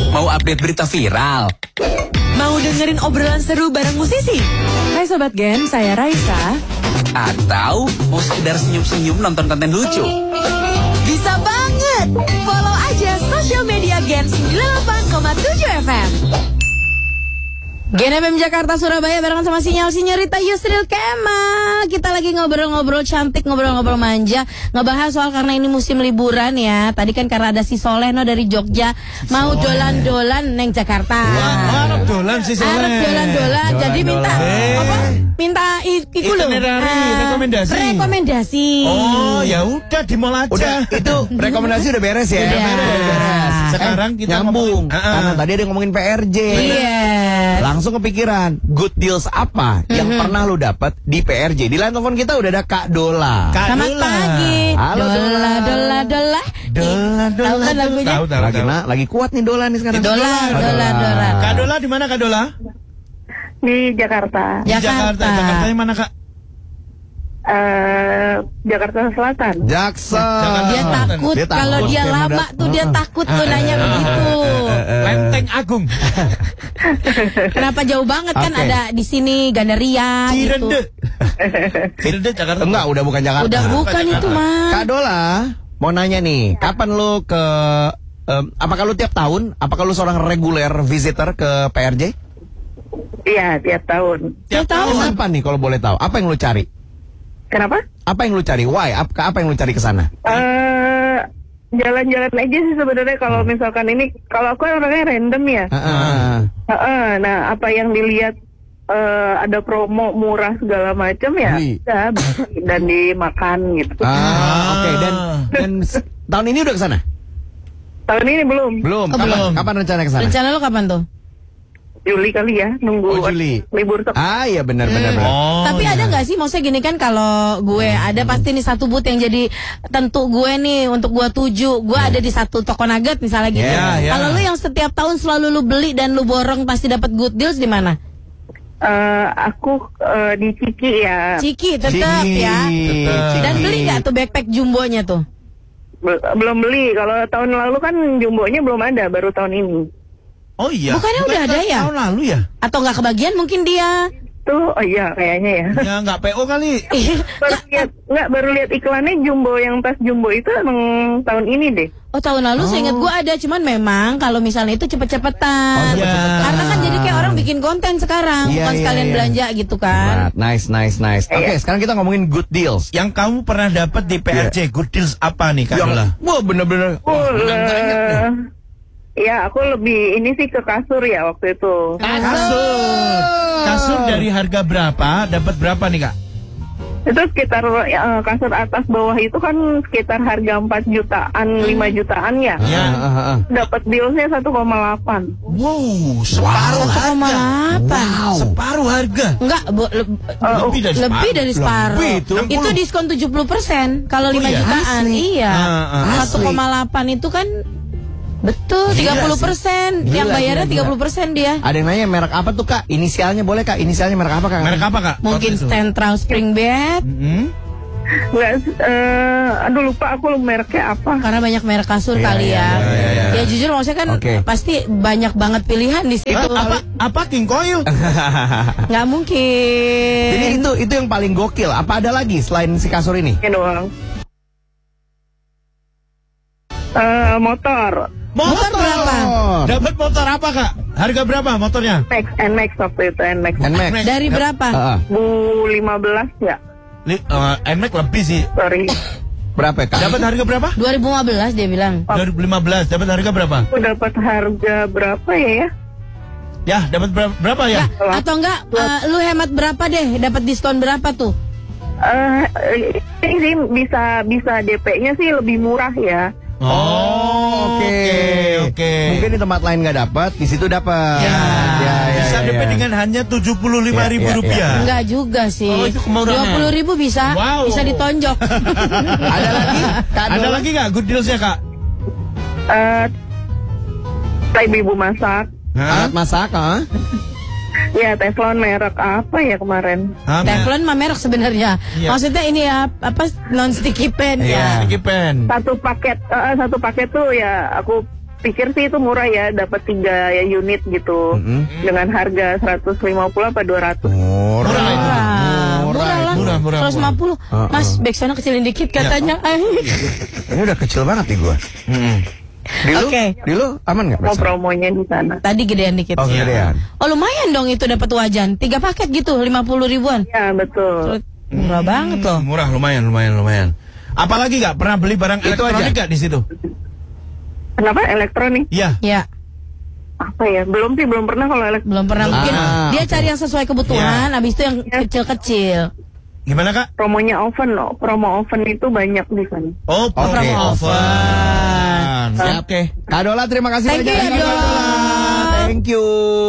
Mau update berita viral? Mau dengerin obrolan seru bareng musisi? Hai Sobat Gen, saya Raisa. Atau mau sekedar senyum-senyum nonton konten lucu? Bisa banget! Follow aja sosial media Gen 98,7 FM. Gen FM Jakarta Surabaya barengan sama Sinyorita Yusril Kemal. Kita lagi ngobrol-ngobrol cantik, ngobrol-ngobrol manja, ngebahas soal karena ini musim liburan ya. Tadi kan karena ada si Soleh dari Jogja mau dolan-dolan neng Jakarta. Wah, arep dolan si Soleh. Arep dolan-dolan, jadi minta apa? Minta iku lho. Rekomendasi. Oh, ya udah di mall aja. Udah, itu rekomendasi udah beres ya. Udah beres. Sekarang kita nyambung. Karena tadi ada yang ngomongin PRJ. Iya. Langsung kepikiran, good deals apa yang pernah lu dapat di PRJ? Di line telepon kita udah ada Kak Dola. Selamat pagi. Halo Dola. Dola. Tahu kan lagunya? Lagi kuat nih Dola nih sekarang. Dola. Kak Dola di mana Kak Dola? Di Jakarta. Jakarta yang mana Kak? Jakarta Selatan. Jaksel. Dia takut kalau dia lama tuh dia takut tuh nanya begitu. Lenteng Agung. Kenapa jauh banget kan ada di sini Gandaria gitu. Cirende Jakarta. Enggak, udah bukan Jakarta. Udah bukan itu mah. Kak Dola, mau nanya nih, kapan lu ke apakah lu tiap tahun? Apakah lu seorang reguler visitor ke PRJ? Iya, tiap tahun. Tiap tahun. Apa nih kalau boleh tahu? Apa yang lu cari? Kenapa? Apa yang lu cari? Why? Apa yang lu cari ke sana? Jalan-jalan aja sih sebenarnya kalau misalkan ini, kalau aku orangnya random ya. Nah, apa yang dilihat ada promo murah segala macam ya, bisa dan dimakan gitu. Oke. Dan tahun ini udah ke sana? Tahun ini belum. Belum. Kapan rencana ke sana? Rencana lo kapan tuh? Juli kali ya, nunggu Juli. libur sekolah. Iya benar. Tapi ada nggak sih, maksudnya gini kan, kalau gue ada pasti nih satu booth yang jadi tentu gue nih untuk gue tuju. Gue ada di satu toko nugget misalnya gitu. Kalau lu yang setiap tahun selalu lu beli dan lu borong pasti dapat good deals di mana? Aku di Ciki ya. Ciki tetap ya. Dan beli nggak tuh backpack jumbonya tuh? Belum beli. Kalau tahun lalu kan jumbonya belum ada, baru tahun ini. Oh iya. Bukannya udah ada ya? Tahun lalu ya? Atau nggak kebagian mungkin dia? Tuh, oh iya kayaknya ya. Ya nggak PO kali. baru lihat iklannya jumbo, yang tas jumbo itu emang tahun ini deh. Oh, tahun lalu saya ingat gue ada, cuman memang kalau misalnya itu cepet-cepetan. Karena kan jadi kayak orang bikin konten sekarang, bukan sekalian belanja gitu kan. Nice. Oke, sekarang kita ngomongin good deals. Yang kamu pernah dapat di PRJ, good deals apa nih Kak Dola? Wah, bener-bener. Ya, aku lebih ini sih ke kasur ya waktu itu. Kasur dari harga berapa? Dapat berapa nih Kak? Itu sekitar kasur atas bawah itu kan sekitar harga 4 jutaan, 5 jutaan ya. Dapat dealnya 1,8. Wow, separuh harga. 1,8. Separuh harga. Enggak, lebih dari separuh. Itu diskon 70% kalau 5 jutaan. Iya. 1,8 itu kan betul, 30%. Yang bayarnya 30% dia. Ada yang nanya merek apa tuh Kak? Inisialnya boleh Kak? Inisialnya merek apa Kak? Merek apa Kak? Mungkin Central Spring Bed. Nggak, aduh lupa aku mereknya apa. Karena banyak merek kasur kali ya. Ya jujur maksudnya kan pasti banyak banget pilihan di situ. Apa King Coil? Nggak mungkin. Jadi itu yang paling gokil. Apa ada lagi selain si kasur ini? Ini doang. Motor berapa? Dapat motor apa Kak? Harga berapa motornya? NMAX waktu itu, NMAX. Dari berapa? 2015 ya. NMAX lebih sih. Sorry. Berapa Kak? Dapat harga berapa? 2015 dia bilang. 2015 dapat harga berapa? Aku dapat harga berapa ya? Ya, dapat berapa ya? Atau enggak lu hemat berapa deh? Dapat diskon berapa tuh? Ini sih bisa DP-nya sih lebih murah ya. Oke. Mungkin di tempat lain nggak dapat, di situ dapat. Bisa DP dengan hanya 75.000 rupiah. Enggak juga sih. Oh, itu kemurahan. 20.000 bisa. Wow. Bisa ditonjok. Ada lagi? Ada lagi nggak good dealsnya Kak? Ibu masak. Alat masak, Ya, Teflon merek apa ya kemarin? Teflon mah merek sebenarnya. Maksudnya ini ya non sticky pen ya. Sticky pen. Satu paket tuh ya aku pikir sih itu murah ya, dapat 3 ya unit gitu. Dengan harga 150 apa 200. Murah lah. Murah. 150. Mas, backsound kecilin dikit katanya. Ini udah kecil banget nih gua. Di lu aman nggak? Mau promonya di sana. Tadi gedean dikit. Oh, gedean. Oh, lumayan dong itu dapat wajan. 3 paket gitu, 50 ribuan. Ya, betul. Murah banget loh. Murah, lumayan. Apalagi nggak pernah beli barang Itu elektronik aja. nggak di situ? Kenapa elektronik? Iya. Ya, Apa ya? Belum pernah kalau elektronik. belum pernah. Mungkin dia oke. cari yang sesuai kebutuhan, habis itu yang kecil-kecil. Gimana Kak? Promonya oven loh. Promo oven itu banyak di sana. Oh, Oke. promo oven. Oke. Kak Dola, terima kasih Thank banyak. you, Kak Dola. Thank you.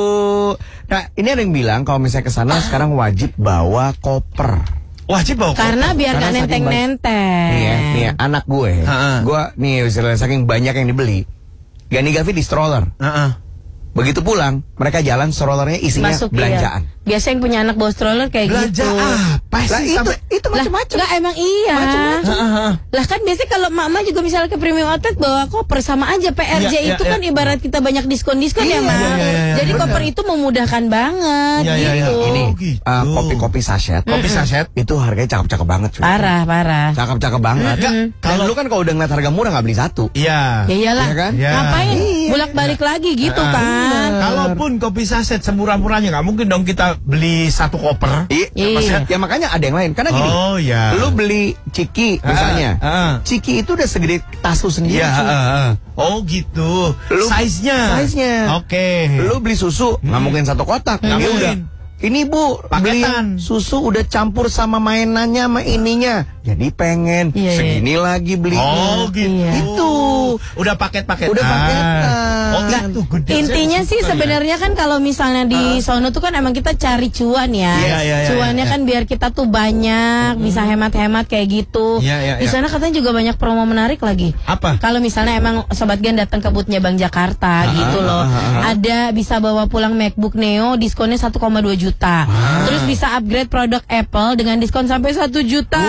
Nah, ini ada yang bilang kalau misalnya ke sana sekarang wajib bawa koper. Wajib bawa Karena biar Karena gak saking nenteng-nenteng. Nih ya, anak gue. Gue nih saking banyak yang dibeli. Ganti-ganti di stroller. Begitu pulang, mereka jalan strollernya isinya Masuk belanjaan. Iya. Biasa yang punya anak bawa stroller kayak belanja gitu. apa Lah sih? itu macam-macam. Lah emang iya. Lah kan biasanya kalau mama juga misalnya ke Premium Outlet bawa koper sama aja. PRJ Iya, itu kan ibarat kita banyak diskon-diskon ya, Ma. iya, Jadi bener. koper itu memudahkan banget gitu. Ini gitu. kopi-kopi sachet. Kopi sachet. Itu harganya cakep-cakep banget. cuy. Parah. Cakep-cakep banget. Kalau lu kan kalau udah ngeliat harga murah nggak beli satu. Iya. Ya iyalah. Iya kan? Iya. Ngapain bolak-balik lagi gitu kan. Kalaupun kopi saset semurah-murahnya nggak mungkin dong kita beli satu koper. Iya. Ya makanya ada yang lain. Karena gini, Oh ya. lu beli ciki misalnya. Ciki itu udah segede tas lu sendiri. Iya. cuy. Oh gitu. Lu- Size-nya. Size-nya. Oke. Lu beli susu nggak mungkin satu kotak. Nggak Ya mungkin. udah. Ini bu, beli Paketan. susu udah campur sama mainannya sama ininya. Jadi pengen Iya, segini lagi belinya. Oh gitu. Iya. Itu. Udah paket-paketan. Udah paketan. Oh gitu. Gede. Intinya Saya sih suka ya. sebenarnya kan kalau misalnya di sono tuh kan emang kita cari cuan ya. Iya, Cuannya iya. kan biar kita tuh banyak, bisa hemat-hemat kayak gitu. Iya. Di sana katanya juga banyak promo menarik lagi. Apa? Kalau misalnya emang Sobat Gen datang ke boothnya Bank Jakarta gitu loh. Ada bisa bawa pulang MacBook Neo diskonnya 1,2 juta. Terus bisa upgrade produk Apple dengan diskon sampai 1 juta.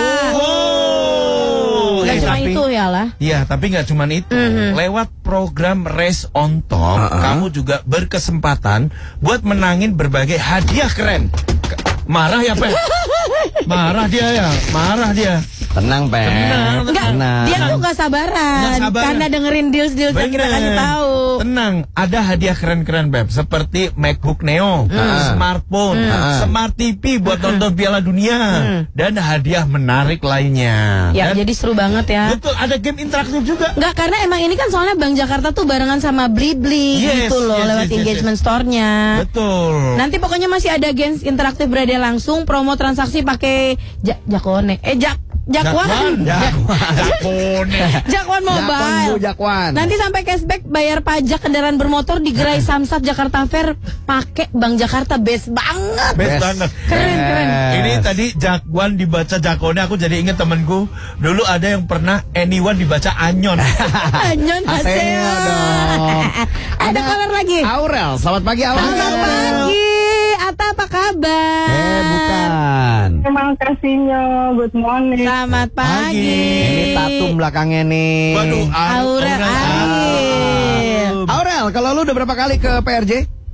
Oh. Gak cuma Tapi- itu ya lah. Iya, tapi nggak cuma itu. Lewat program Race on Top, kamu juga berkesempatan buat menangin berbagai hadiah keren. Marah ya, Pe? Marah dia. Tenang, Pen. Enggak, dia tuh gak sabaran. Nggak sabaran. Karena dengerin deals-deals yang kita kasih tahu. Tenang, ada hadiah keren-keren, Beb. Seperti MacBook Neo, smartphone, Smart TV buat nonton Piala Dunia, dan hadiah menarik lainnya. Ya, Dan jadi seru banget ya. betul, ada game interaktif juga. Enggak, karena emang ini kan soalnya Bank Jakarta tuh barengan sama Blibli Yes, gitu loh, yes, lewat yes, yes, engagement yes. store-nya. Betul. Nanti pokoknya masih ada games interaktif berada langsung, promo transaksi pakai Jakone. Jakwan. Jakwan Mobile. Jakwan. Nanti sampai cashback bayar pajak kendaraan bermotor di gerai Samsat Jakarta Fair pakai Bank Jakarta, best banget. Best banget. Keren. Ini tadi Jakwan dibaca Jakone, aku jadi inget temenku. Dulu ada yang pernah Anyone dibaca Anyon. Anyon Aseo dong. Ada kabar lagi. Aurel, selamat pagi Aurel. Selamat pagi. Ata apa kabar? Bukan. Terima kasihnya. Good morning. Selamat pagi. Ini tatum belakangnya nih. Waduh, Aurel Ariel. Aurel, kalau lu udah berapa kali ke PRJ?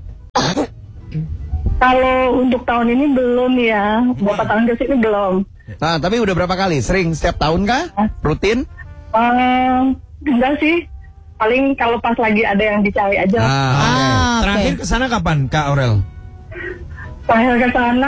Kalau untuk tahun ini belum ya. Berapa tahun ke sini belum. Nah, tapi udah berapa kali? Sering setiap tahun kah? Rutin? Enggak sih. Paling kalau pas lagi ada yang dicari aja. Oke. Terakhir ke sana kapan, Kak Aurel? Terakhir ke sana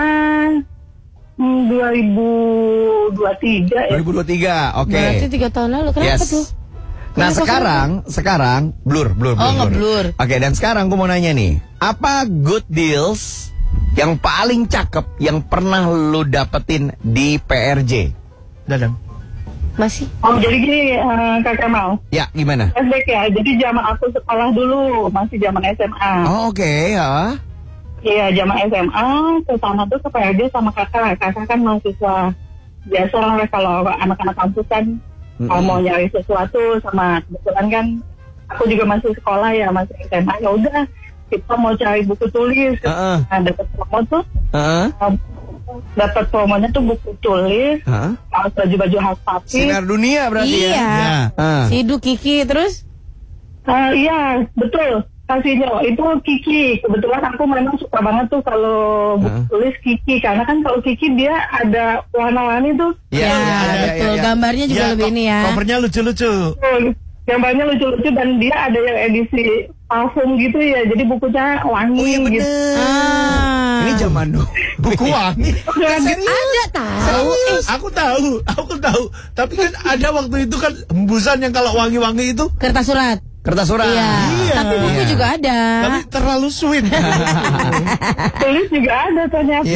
2023 ya. 2023. Oke. Berarti 3 tahun lalu. Kenapa Yes. tuh? Nah, Kenapa sekarang blur. Oh, ngeblur. Oke, dan sekarang gue mau nanya nih, apa good deals yang paling cakep yang pernah lu dapetin di PRJ? Dadang. Masih? Oh jadi gini Kak Kemal. Ya, gimana? Flashback ya. Jadi zaman aku sekolah dulu, masih zaman SMA. Oh, oke, ya. Iya, zaman SMA ke sana tuh ke PRJ sama kakak. Kakak kan mahasiswa. Biasa lah kalau anak-anak kampus kan kalau mau nyari sesuatu sama kebetulan kan aku juga masih sekolah ya, masih SMA. Ya udah, kita mau cari buku tulis. Heeh. Nah, dapat promo tuh. Heeh. Dapat promonya tuh buku tulis, Heeh. baju-baju khas papi. Sinar dunia berarti ya. Iya. Heeh. Sidu Kiki terus? Iya, betul. Kasihnya itu Kiki. Kebetulan aku memang suka banget tuh kalau tulis Kiki, karena kan kalau Kiki dia ada warna-warni tuh. Iya, betul. Gambarnya juga lebih ini ya. Covernya lucu-lucu. Gambarnya lucu-lucu dan dia ada yang edisi parfum gitu ya. Jadi bukunya wangi gitu. Ini zaman dulu. Buku wangi. Ada tahu. Aku tahu. Tapi kan ada waktu itu kan hembusan yang kalau wangi-wangi itu Kertas surat. Iya. Tapi buku juga ada. Tapi terlalu sweet. Tulis juga ada ternyata.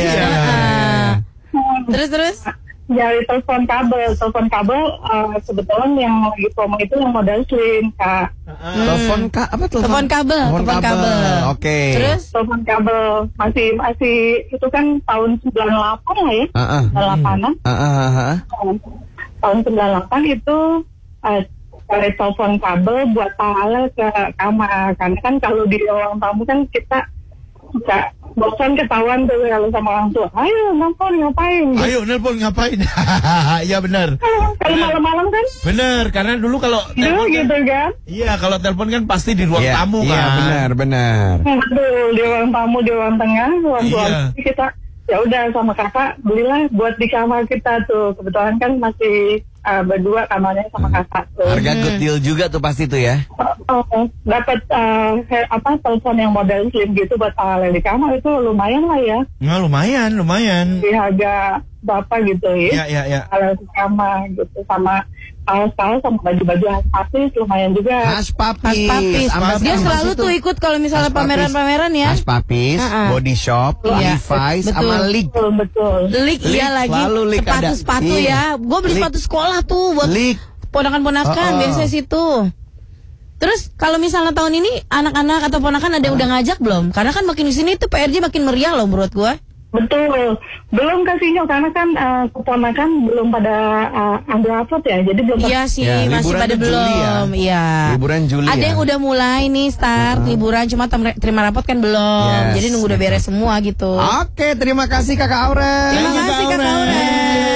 Terus Dari telepon kabel kebetulan yang lagi promo itu yang model slim, Kak. Telepon kabel. Oke. Terus Telepon kabel masih itu kan tahun 98 lah ya. 98-an. Tahun 98 itu dari telepon kabel buat pahala ke kamar. Karena kan kalau di ruang tamu kan kita suka bosan ketahuan tuh kalau sama orang tua. Ayo nelpon ngapain? Iya benar. Kalau malam-malam kan? Benar, karena dulu kalau telepon gitu kan? Iya, kalau telepon kan pasti di ruang tamu kan. Iya, benar. Betul, di ruang tamu, di ruang tengah, ruang tua. Kita ya udah sama kakak belilah buat di kamar kita tuh. Kebetulan kan masih berdua kamarnya sama kakak tuh. Harga good deal juga tuh pasti tuh ya. Dapat telepon yang model slim gitu buat di kamar itu lumayan lah ya. Nah, lumayan. Di harga berapa gitu ya? Iya. Kalau di kamar gitu sama kaos-kaos sama baju-baju khas papis lumayan juga. Khas papis. Dia selalu tuh ikut kalau misalnya pameran-pameran ya. Khas papis, Body Shop, Levi's, sama Lik. Betul. Lik iya lagi. Sepatu ya. Gue beli sepatu sekolah tuh buat ponakan-ponakan biasanya situ. Terus kalau misalnya tahun ini anak-anak atau ponakan ada yang udah ngajak belum? Karena kan makin di sini tuh PRJ makin meriah loh menurut gue. Betul, belum kasihnya karena kan keponakan belum pada ambil upload ya, jadi belum. Iya sih, masih pada belum. Iya. Liburan Juli. Ada yang udah mulai nih start liburan, cuma terima rapot kan belum. Jadi nunggu udah beres semua gitu. Oke, terima kasih Kakak Aurel. Terima kasih Kakak Aurel.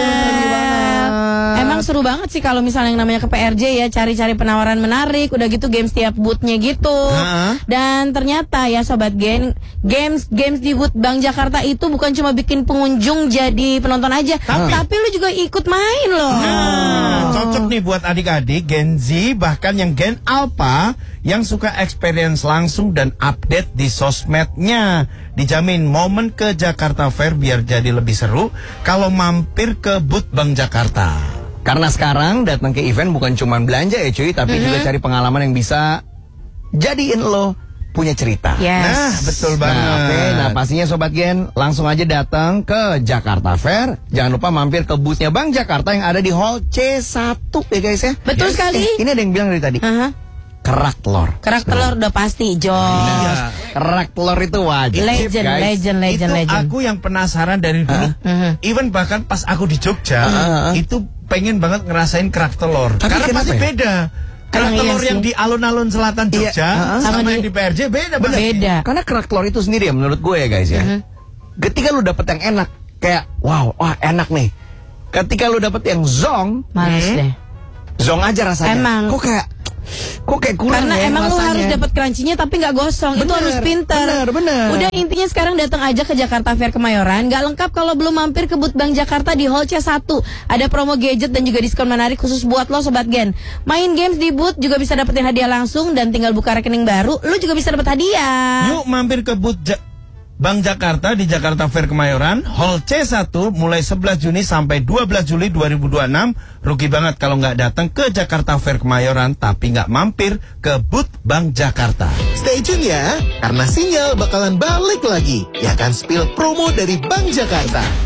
Emang seru banget sih kalau misalnya yang namanya ke PRJ ya, cari-cari penawaran menarik, udah gitu games tiap booth-nya gitu. Dan ternyata ya sobat games di booth Bank Jakarta itu bukan cuma bikin pengunjung jadi penonton aja, tapi lu juga ikut main loh. Cocok nih buat adik-adik Gen Z, bahkan yang Gen Alpha yang suka experience langsung dan update di sosmednya. Dijamin momen ke Jakarta Fair biar jadi lebih seru kalau mampir ke booth Bank Jakarta. Karena sekarang datang ke event bukan cuma belanja ya cuy, tapi juga cari pengalaman yang bisa jadiin lo punya cerita. Nah, betul banget. Nah, pastinya Sobat Gen langsung aja datang ke Jakarta Fair. Jangan lupa mampir ke boothnya Bank Jakarta yang ada di Hall C1 ya guys ya. Betul sekali. Ini ada yang bilang dari tadi. Kerak telur. Kerak telur udah pasti, Jos. Kerak telur itu wajib, legend. Aku yang penasaran dari dulu. Even bahkan pas aku di Jogja, itu pengen banget ngerasain kerak telur. Karena pasti beda. Kerak telur yang di alun-alun selatan Jogja sama yang di PRJ beda banget. Beda. Karena kerak telur itu sendiri ya menurut gue ya guys ya. Ketika lu dapet yang enak, kayak wah enak nih. Ketika lu dapet yang zong, males deh. Zong aja rasanya. Emang. Kok kayak kurang. Karena ya emang rasanya. lu harus dapat crunchy-nya tapi nggak gosong. Itu harus pinter. Bener. Udah intinya sekarang datang aja ke Jakarta Fair Kemayoran. Gak lengkap kalau belum mampir ke booth Bank Jakarta di Hall C1. Ada promo gadget dan juga diskon menarik khusus buat lo Sobat Gen. Main games di booth juga bisa dapetin hadiah langsung dan tinggal buka rekening baru, lu juga bisa dapet hadiah. Yuk mampir ke booth Bank Jakarta di Jakarta Fair Kemayoran, Hall C1 mulai 11 Juni sampai 12 Juli 2026. Rugi banget kalau nggak datang ke Jakarta Fair Kemayoran tapi nggak mampir ke booth Bank Jakarta. Stay tune ya, karena Sinyal bakalan balik lagi. Ya kan spill promo dari Bank Jakarta.